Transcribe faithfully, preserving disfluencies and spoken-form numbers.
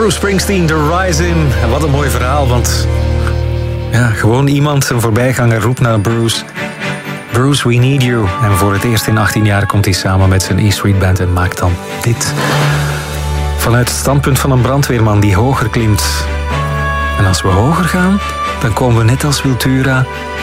Bruce Springsteen, The Rising. En wat een mooi verhaal, want ja, gewoon iemand, een voorbijganger, roept naar Bruce. Bruce, we need you. En voor het eerst in achttien jaar komt hij samen met zijn E Street Band en maakt dan dit. Vanuit het standpunt van een brandweerman die hoger klimt. En als we hoger gaan, dan komen we net als Wiltura